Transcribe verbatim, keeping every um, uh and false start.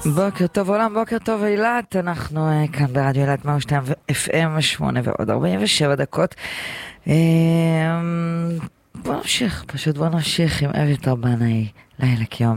בוקר טוב עולם, בוקר טוב אילת, אנחנו uh, כאן ברדיו אילת מאה ושתיים אף אם שמונה ועוד ארבעים ושבע דקות. uh, בוא נמשיך, פשוט בוא נמשיך עם אביתר בנאי, לילה כיום.